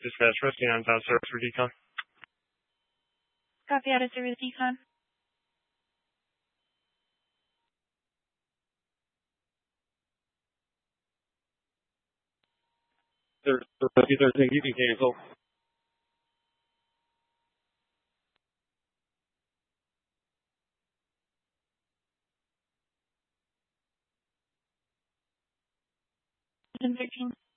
Dispatch resting on down service for decon. Copy out of service decon. There's 13, you can cancel. And 13.